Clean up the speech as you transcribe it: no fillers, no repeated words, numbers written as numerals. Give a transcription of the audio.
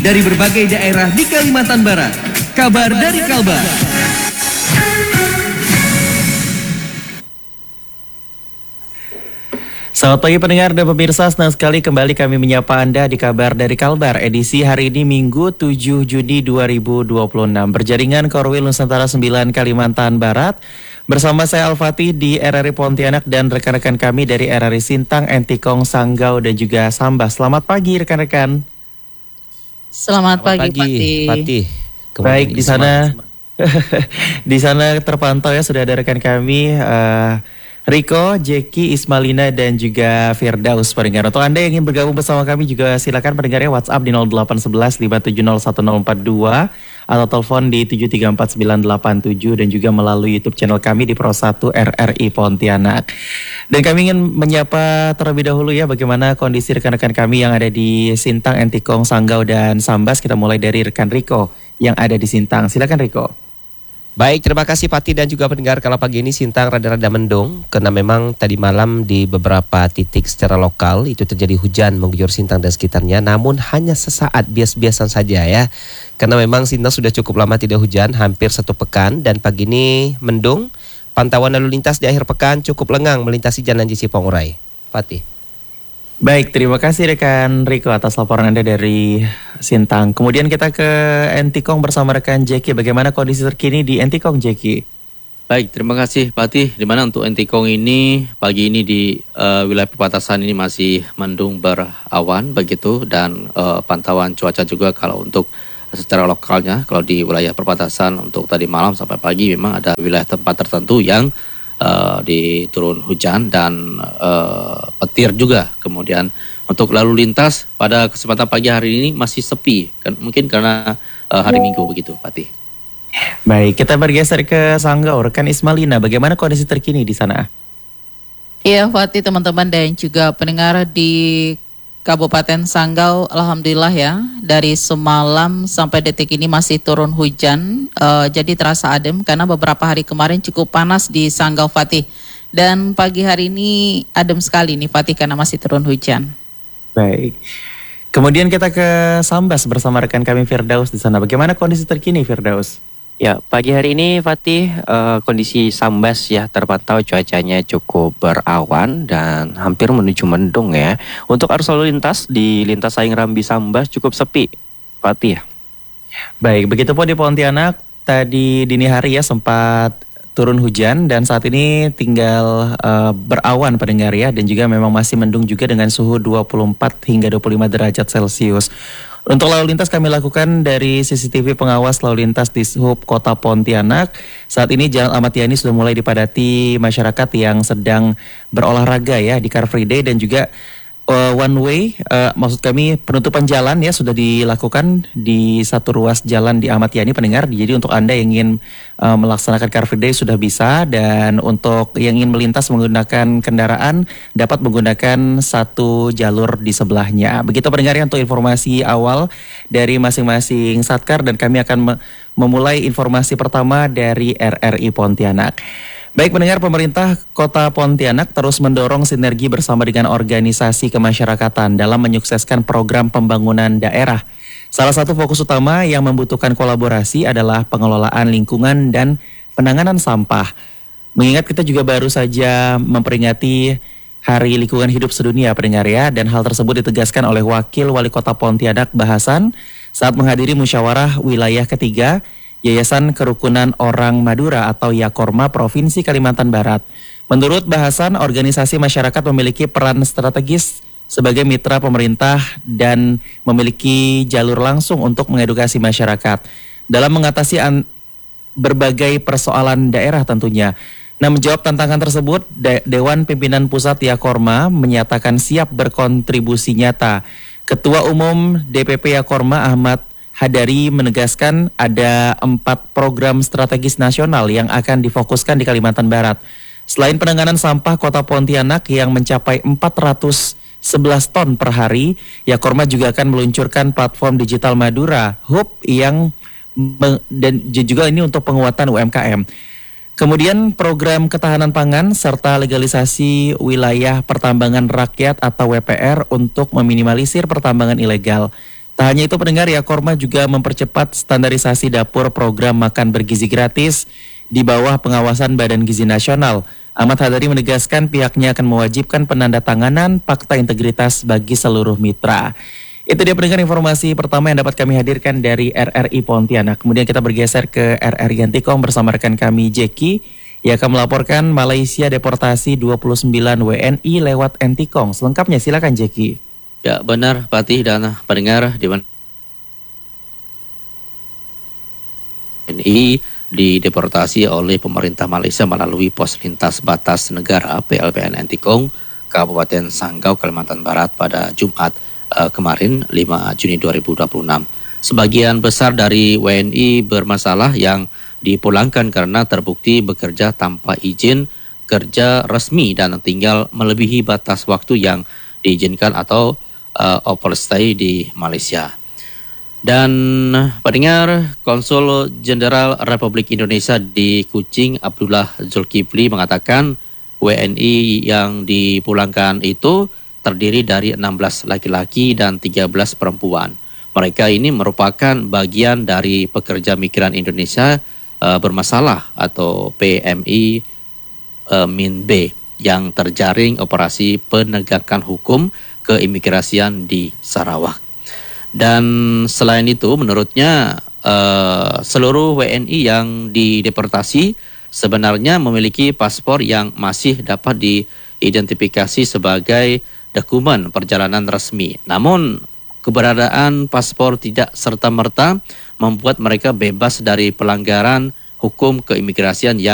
dari berbagai daerah di Kalimantan Barat. Kabar dari Kalbar. Selamat pagi pendengar dan pemirsa, senang sekali kembali kami menyapa Anda di Kabar dari Kalbar. Edisi hari ini Minggu 7 Juni 2026. Berjaringan Korwil Nusantara 9 Kalimantan Barat. Bersama saya Al-Fatih di RRI Pontianak dan rekan-rekan kami dari RRI Sintang, Entikong, Sanggau dan juga Sambas. Selamat pagi rekan-rekan. Selamat pagi Fatih. Baik, di sana di sana terpantau ya, sudah ada rekan kami Riko, Jeki, Ismalina, dan juga Firdaus pendengar. Untuk Anda yang ingin bergabung bersama kami juga silakan pendengarnya WhatsApp di 0811 5701042 atau telepon di 7349987 dan juga melalui YouTube channel kami di Pro1 RRI Pontianak. Dan kami ingin menyapa terlebih dahulu ya bagaimana kondisi rekan-rekan kami yang ada di Sintang, Entikong, Sanggau, dan Sambas. Kita mulai dari rekan Riko yang ada di Sintang. Silakan Riko. Baik, terima kasih Pati dan juga pendengar. Kalau pagi ini Sintang rada-rada mendung karena memang tadi malam di beberapa titik secara lokal itu terjadi hujan mengguyur Sintang dan sekitarnya, namun hanya sesaat, bias-biasan saja ya. Karena memang Sintang sudah cukup lama tidak hujan, hampir 1 pekan, dan pagi ini mendung. Pantauan lalu lintas di akhir pekan cukup lengang melintasi Jalan Cipong Urai. Pati. Baik, terima kasih rekan Riko atas laporan Anda dari Sintang. Kemudian kita ke Entikong bersama rekan Jeki. Bagaimana kondisi terkini di Entikong, Jeki? Baik, terima kasih Patih. Dimana untuk Entikong ini pagi ini di wilayah perbatasan ini masih mendung berawan begitu, dan pantauan cuaca juga kalau untuk secara lokalnya, kalau di wilayah perbatasan untuk tadi malam sampai pagi memang ada wilayah tempat tertentu yang diturun hujan dan petir juga. Kemudian untuk lalu lintas pada kesempatan pagi hari ini masih sepi, kan, mungkin karena hari Minggu begitu, Fatih. Baik, kita bergeser ke Sanggau. Rekan Ismalina, bagaimana kondisi terkini di sana? Iya, Fatih, teman-teman dan juga pendengar di Kabupaten Sanggau, alhamdulillah ya, dari semalam sampai detik ini masih turun hujan, jadi terasa adem karena beberapa hari kemarin cukup panas di Sanggau, Fatih. Dan pagi hari ini adem sekali nih Fatih karena masih turun hujan. Baik, kemudian kita ke Sambas bersama rekan kami Firdaus di sana. Bagaimana kondisi terkini Firdaus? Ya, pagi hari ini Fatih, kondisi Sambas ya terpantau cuacanya cukup berawan dan hampir menuju mendung ya. Untuk arus lalu lintas di lintas Saing Rambi Sambas cukup sepi, Fatih. Baik, begitu pun di Pontianak tadi dini hari ya sempat turun hujan dan saat ini tinggal berawan pendengar ya, dan juga memang masih mendung juga dengan suhu 24 hingga 25 derajat Celcius. Untuk lalu lintas kami lakukan dari CCTV pengawas lalu lintas di Sub Kota Pontianak. Saat ini Jalan Ahmad Yani sudah mulai dipadati masyarakat yang sedang berolahraga ya di Car Free Day, dan juga one way, maksud kami penutupan jalan ya sudah dilakukan di satu ruas jalan di Ahmad Yani pendengar. Jadi untuk Anda yang ingin melaksanakan Car Free Day sudah bisa, dan untuk yang ingin melintas menggunakan kendaraan dapat menggunakan satu jalur di sebelahnya. Begitu pendengar ya untuk informasi awal dari masing-masing Satkar, dan kami akan memulai informasi pertama dari RRI Pontianak. Baik pendengar, pemerintah Kota Pontianak terus mendorong sinergi bersama dengan organisasi kemasyarakatan dalam menyukseskan program pembangunan daerah. Salah satu fokus utama yang membutuhkan kolaborasi adalah pengelolaan lingkungan dan penanganan sampah. Mengingat kita juga baru saja memperingati Hari Lingkungan Hidup Sedunia pendengar ya, dan hal tersebut ditegaskan oleh Wakil Wali Kota Pontianak Bahasan saat menghadiri musyawarah wilayah ketiga Yayasan Kerukunan Orang Madura atau Yakorma Provinsi Kalimantan Barat. Menurut Bahasan, organisasi masyarakat memiliki peran strategis sebagai mitra pemerintah dan memiliki jalur langsung untuk mengedukasi masyarakat dalam mengatasi berbagai persoalan daerah tentunya. Nah, menjawab tantangan tersebut, Dewan Pimpinan Pusat Yakorma menyatakan siap berkontribusi nyata. Ketua Umum DPP Yakorma Ahmad Hadari menegaskan ada 4 program strategis nasional yang akan difokuskan di Kalimantan Barat. Selain penanganan sampah Kota Pontianak yang mencapai 411 ton per hari, Yakorma juga akan meluncurkan platform digital Madura Hub dan juga ini untuk penguatan UMKM. Kemudian program ketahanan pangan serta legalisasi wilayah pertambangan rakyat atau WPR untuk meminimalisir pertambangan ilegal. Tak hanya itu pendengar ya, Korma juga mempercepat standarisasi dapur program makan bergizi gratis di bawah pengawasan Badan Gizi Nasional. Ahmad Hadari menegaskan pihaknya akan mewajibkan penandatanganan fakta integritas bagi seluruh mitra. Itu dia pendengar informasi pertama yang dapat kami hadirkan dari RRI Pontianak. Kemudian kita bergeser ke RRI Antikong bersama rekan kami Jeki yang akan melaporkan Malaysia deportasi 29 WNI lewat Antikong. Selengkapnya silakan Jeki. Ya benar Patih dan pendengar, di mana WNI dideportasi oleh pemerintah Malaysia melalui pos lintas batas negara PLBN Antikong, Kabupaten Sanggau, Kalimantan Barat pada Jumat kemarin 5 Juni 2026. Sebagian besar dari WNI bermasalah yang dipulangkan karena terbukti bekerja tanpa izin kerja resmi dan tinggal melebihi batas waktu yang diizinkan atau overstay di Malaysia. Dan pendengar, Konsul Jenderal Republik Indonesia di Kuching Abdullah Zulkifli mengatakan WNI yang dipulangkan itu terdiri dari 16 laki-laki dan 13 perempuan. Mereka ini merupakan bagian dari pekerja migran Indonesia bermasalah atau PMI-B yang terjaring operasi penegakan hukum keimigrasian di Sarawak. Dan selain itu menurutnya seluruh WNI yang dideportasi sebenarnya memiliki paspor yang masih dapat diidentifikasi sebagai dokumen perjalanan resmi. Namun keberadaan paspor tidak serta-merta membuat mereka bebas dari pelanggaran hukum keimigrasian yang